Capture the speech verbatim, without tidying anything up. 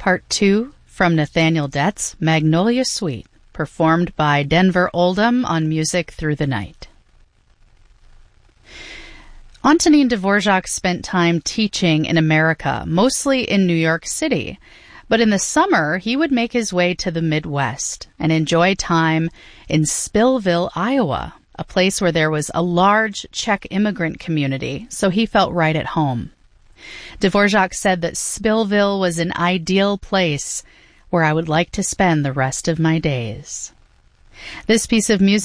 Part two from Nathaniel Dett's Magnolia Suite, performed by Denver Oldham on Music Through the Night. Antonin Dvorak spent time teaching in America, mostly in New York City. But in the summer, he would make his way to the Midwest and enjoy time in Spillville, Iowa, a place where there was a large Czech immigrant community, so he felt right at home. Dvorak said that Spillville was an ideal place where I would like to spend the rest of my days. This piece of music